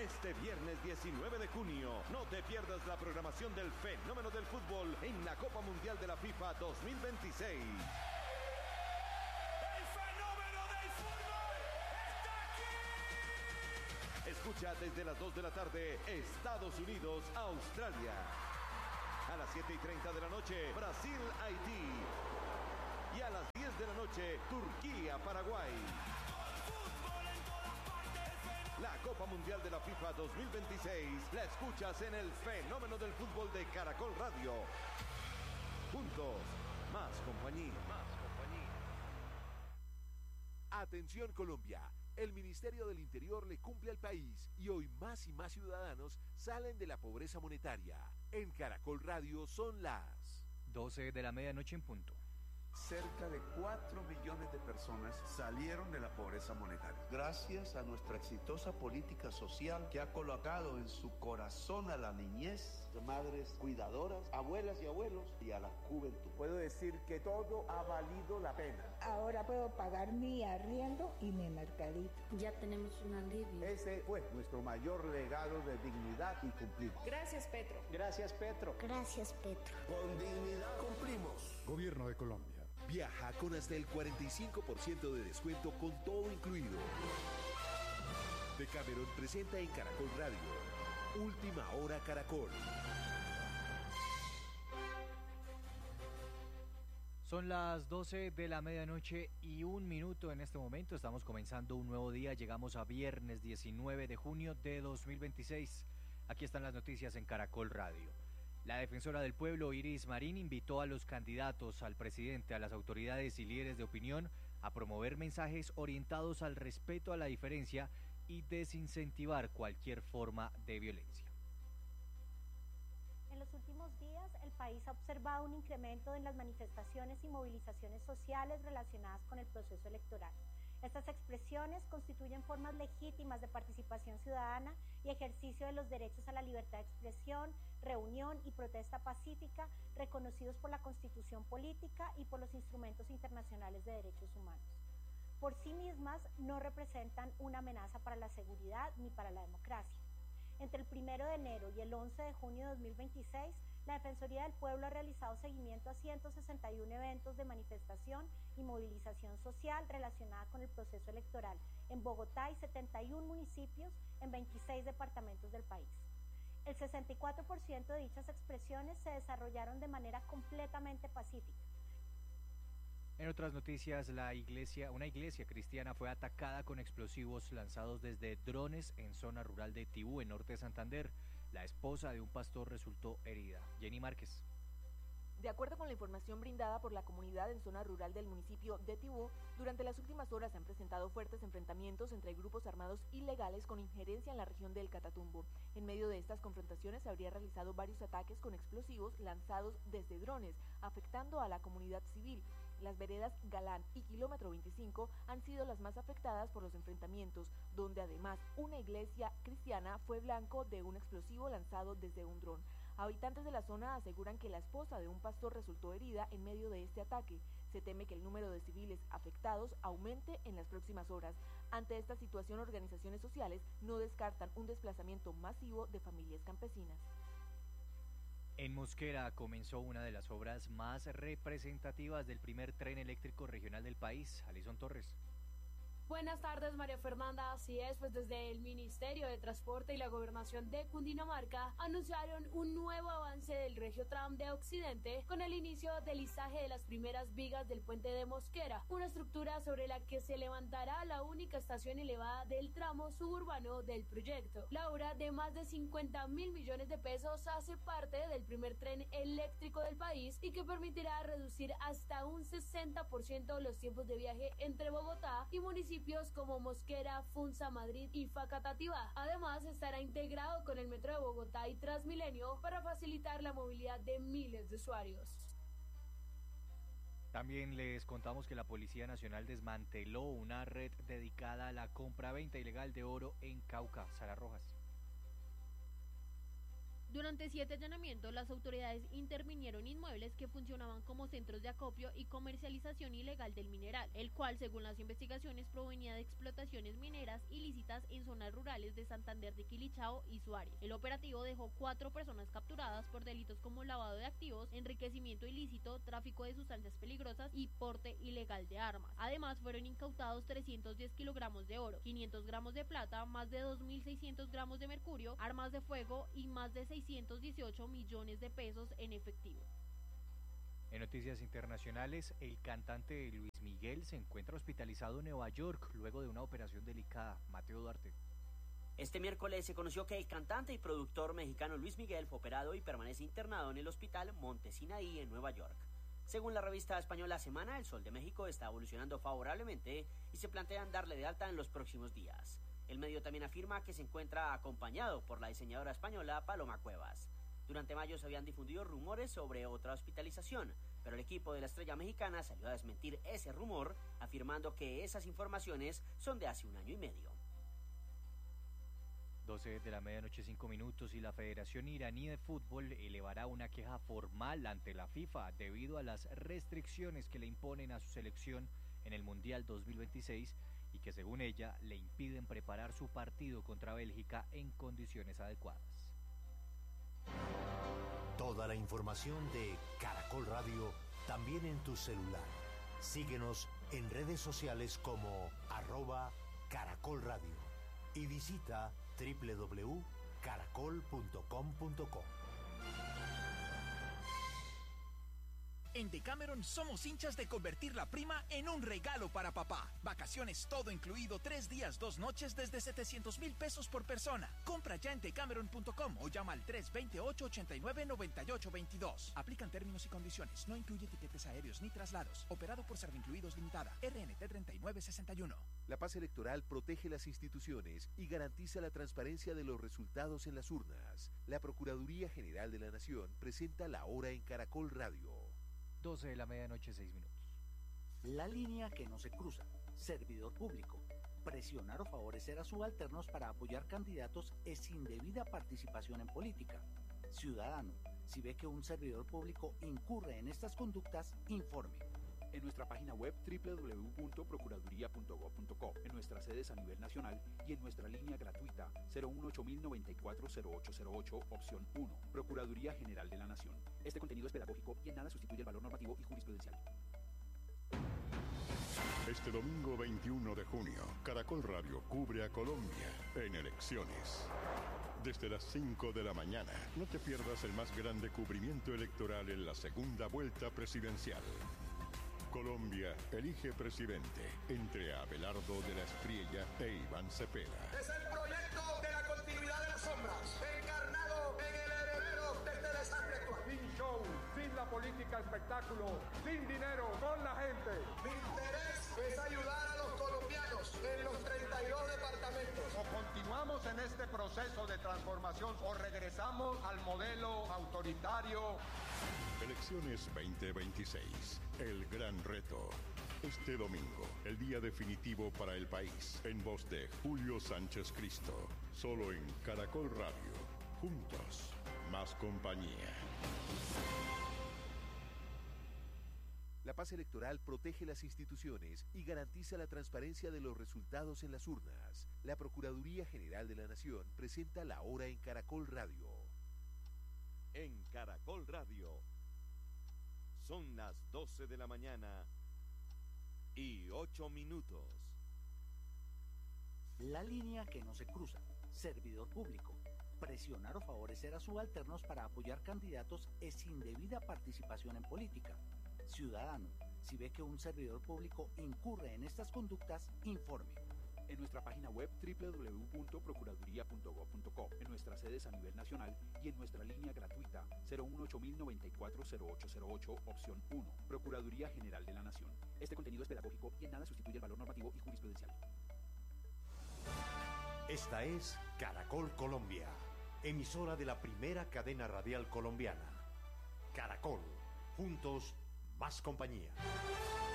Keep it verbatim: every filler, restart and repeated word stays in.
Este viernes diecinueve de junio, no te pierdas la programación del fenómeno del fútbol en la Copa Mundial de la FIFA dos mil veintiséis. ¡El fenómeno del fútbol está aquí! Escucha desde las dos de la tarde, Estados Unidos, Australia. A las siete y treinta de la noche, Brasil, Haití. Y a las diez de la noche, Turquía, Paraguay. La Copa Mundial de la FIFA dos mil veintiséis la escuchas en el fenómeno del fútbol de Caracol Radio. Juntos, más compañía. Más compañía. Atención Colombia, el Ministerio del Interior le cumple al país y hoy más y más ciudadanos salen de la pobreza monetaria. En Caracol Radio son las doce de la medianoche en punto. Cerca de cuatro millones de personas salieron de la pobreza monetaria. Gracias a nuestra exitosa política social que ha colocado en su corazón a la niñez, madres cuidadoras, abuelas y abuelos y a la juventud. Puedo decir que todo ha valido la pena. Ahora puedo pagar mi arriendo y mi mercadito. Ya tenemos un alivio. Ese fue nuestro mayor legado de dignidad y cumplimos. Gracias, Petro. Gracias, Petro. Gracias, Petro. Con dignidad cumplimos. Gobierno de Colombia. Viaja con hasta el cuarenta y cinco por ciento de descuento con todo incluido. Decameron presenta en Caracol Radio. Última Hora Caracol. Son las doce de la medianoche y un minuto en este momento. Estamos comenzando un nuevo día. Llegamos a viernes diecinueve de junio de dos mil veintiséis. Aquí están las noticias en Caracol Radio. La defensora del pueblo, Iris Marín, invitó a los candidatos, al presidente, a las autoridades y líderes de opinión a promover mensajes orientados al respeto a la diferencia y desincentivar cualquier forma de violencia. En los últimos días, el país ha observado un incremento en las manifestaciones y movilizaciones sociales relacionadas con el proceso electoral. Estas expresiones constituyen formas legítimas de participación ciudadana y ejercicio de los derechos a la libertad de expresión, reunión y protesta pacífica, reconocidos por la Constitución Política y por los instrumentos internacionales de derechos humanos. Por sí mismas, no representan una amenaza para la seguridad ni para la democracia. Entre el primero de enero y el once de junio de dos mil veintiséis, la Defensoría del Pueblo ha realizado seguimiento a ciento sesenta y uno eventos de manifestación y movilización social relacionada con el proceso electoral en Bogotá y setenta y uno municipios en veintiséis departamentos del país. El sesenta y cuatro por ciento de dichas expresiones se desarrollaron de manera completamente pacífica. En otras noticias, la iglesia, una iglesia cristiana fue atacada con explosivos lanzados desde drones en zona rural de Tibú, en norte de Santander. La esposa de un pastor resultó herida. Jenny Márquez. De acuerdo con la información brindada por la comunidad en zona rural del municipio de Tibú, durante las últimas horas se han presentado fuertes enfrentamientos entre grupos armados ilegales con injerencia en la región del Catatumbo. En medio de estas confrontaciones se habría realizado varios ataques con explosivos lanzados desde drones, afectando a la comunidad civil. Las veredas Galán y Kilómetro veinticinco han sido las más afectadas por los enfrentamientos, donde además una iglesia cristiana fue blanco de un explosivo lanzado desde un dron. Habitantes de la zona aseguran que la esposa de un pastor resultó herida en medio de este ataque. Se teme que el número de civiles afectados aumente en las próximas horas. Ante esta situación, organizaciones sociales no descartan un desplazamiento masivo de familias campesinas. En Mosquera comenzó una de las obras más representativas del primer tren eléctrico regional del país. Alison Torres. Buenas tardes, María Fernanda. Así es, pues desde el Ministerio de Transporte y la Gobernación de Cundinamarca anunciaron un nuevo avance del Regiotram de Occidente con el inicio del izaje de las primeras vigas del puente de Mosquera, una estructura sobre la que se levantará la única estación elevada del tramo suburbano del proyecto. La obra, de más de cincuenta mil millones de pesos, hace parte del primer tren eléctrico del país y que permitirá reducir hasta un sesenta por ciento los tiempos de viaje entre Bogotá y municipios como Mosquera, Funza, Madrid y Facatativá. Además, estará integrado con el Metro de Bogotá y Transmilenio para facilitar la movilidad de miles de usuarios. También les contamos que la Policía Nacional desmanteló una red dedicada a la compra-venta ilegal de oro en Cauca. Sara Rojas. Durante siete allanamientos, las autoridades intervinieron inmuebles que funcionaban como centros de acopio y comercialización ilegal del mineral, el cual, según las investigaciones, provenía de explotaciones mineras ilícitas en zonas rurales de Santander de Quilichao y Suárez. El operativo dejó cuatro personas capturadas por delitos como lavado de activos, enriquecimiento ilícito, tráfico de sustancias peligrosas y porte ilegal de armas. Además, fueron incautados trescientos diez kilogramos de oro, quinientos gramos de plata, más de dos mil seiscientos gramos de mercurio, armas de fuego y más de seiscientos dieciocho millones de pesos en efectivo. En noticias internacionales, el cantante Luis Miguel se encuentra hospitalizado en Nueva York luego de una operación delicada. Mateo Duarte. Este miércoles se conoció que el cantante y productor mexicano Luis Miguel fue operado y permanece internado en el hospital Monte Sinaí en Nueva York. Según la revista española Semana, el Sol de México está evolucionando favorablemente y se plantean darle de alta en los próximos días. El medio también afirma que se encuentra acompañado por la diseñadora española Paloma Cuevas. Durante mayo se habían difundido rumores sobre otra hospitalización, pero el equipo de la estrella mexicana salió a desmentir ese rumor, afirmando que esas informaciones son de hace un año y medio. doce de la medianoche, cinco minutos, y la Federación Iraní de Fútbol elevará una queja formal ante la FIFA debido a las restricciones que le imponen a su selección en el Mundial dos mil veintiséis y que, según ella, le impiden preparar su partido contra Bélgica en condiciones adecuadas. Toda la información de Caracol Radio también en tu celular. Síguenos en redes sociales como arroba Caracol Radio y visita doble u doble u doble u punto caracol punto com punto co. En Decameron somos hinchas de convertir la prima en un regalo para papá. Vacaciones todo incluido, tres días, dos noches desde setecientos mil pesos por persona. Compra ya en decameron punto com o llama al tres dos ocho, ocho nueve, nueve ocho dos dos. Aplican términos y condiciones. No incluye tiquetes aéreos ni traslados. Operado por Servincluidos Limitada. R N T treinta y nueve sesenta y uno. La paz electoral protege las instituciones y garantiza la transparencia de los resultados en las urnas. La Procuraduría General de la Nación presenta La Hora en Caracol Radio. doce de la medianoche, seis minutos. La línea que no se cruza. Servidor público. Presionar o favorecer a subalternos para apoyar candidatos es indebida participación en política. Ciudadano, si ve que un servidor público incurre en estas conductas, informe. En nuestra página web doble u doble u doble u punto procuraduría punto gob punto co, en nuestras sedes a nivel nacional y en nuestra línea gratuita cero uno ocho mil noventa y cuatro cero ocho cero ocho, opción uno. Procuraduría General de la Nación. Este contenido es pedagógico y en nada sustituye el valor normativo y jurisprudencial. Este domingo veintiuno de junio, Caracol Radio cubre a Colombia en elecciones. Desde las cinco de la mañana, no te pierdas el más grande cubrimiento electoral en la segunda vuelta presidencial. Colombia elige presidente entre Abelardo de la Espriella e Iván Cepeda. Es el proyecto de la continuidad de las sombras, encarnado en el heredero de este desastre actual. Sin show, sin la política espectáculo, sin dinero, con la gente. Mi interés es ayudar a los colombianos en los treinta y dos departamentos. O continuamos en este proceso de transformación o regresamos al modelo autoritario. Elecciones veinte veintiséis, el gran reto. Este domingo, el día definitivo para el país, en voz de Julio Sánchez Cristo, solo en Caracol Radio. Juntos, más compañía. La paz electoral protege las instituciones y garantiza la transparencia de los resultados en las urnas. La Procuraduría General de la Nación presenta La Hora en Caracol Radio. En Caracol Radio. Son las doce de la mañana y ocho minutos. La línea que no se cruza. Servidor público. Presionar o favorecer a subalternos para apoyar candidatos es indebida participación en política. Ciudadano, si ve que un servidor público incurre en estas conductas, informe. En nuestra página web doble u doble u doble u punto procuraduría punto gob punto co, en nuestras sedes a nivel nacional y en nuestra línea gratuita cero uno ocho mil noventa y cuatro cero ocho cero ocho, opción uno. Procuraduría General de la Nación. Este contenido es pedagógico y en nada sustituye el valor normativo y jurisprudencial. Esta es Caracol Colombia, emisora de la primera cadena radial colombiana. Caracol, juntos, más compañía.